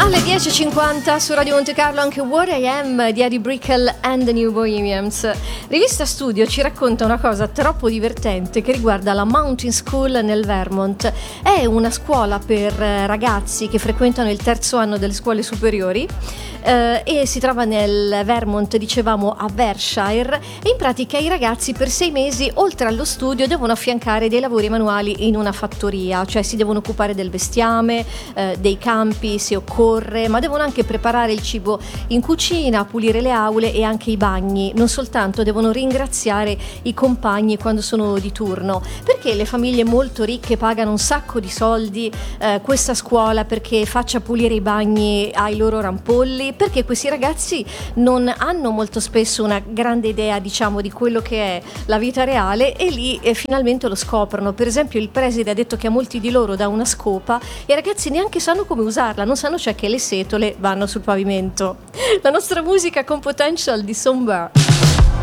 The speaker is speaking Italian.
Alle 10.50 su Radio Monte Carlo anche What I Am di Eddie Brickell and the New Bohemians. Rivista Studio ci racconta una cosa troppo divertente che riguarda la Mountain School nel Vermont. È una scuola per ragazzi che frequentano il terzo anno delle scuole superiori e si trova nel Vermont, dicevamo a Berkshire, e in pratica i ragazzi per 6 mesi oltre allo studio devono affiancare dei lavori manuali in una fattoria, cioè si devono occupare del bestiame, dei campi se occorre, ma devono anche preparare il cibo in cucina, pulire le aule e anche i bagni. Non soltanto devono ringraziare i compagni quando sono di turno. Perché le famiglie molto ricche pagano un sacco di soldi questa scuola perché faccia pulire i bagni ai loro rampolli? Perché questi ragazzi non hanno molto spesso una grande idea, diciamo, di quello che è la vita reale, e lì finalmente lo scoprono. Per esempio il preside ha detto che a molti di loro dà una scopa e i ragazzi neanche sanno come usarla, non sanno cioè che le setole vanno sul pavimento. La nostra musica con Potential di Somewhere.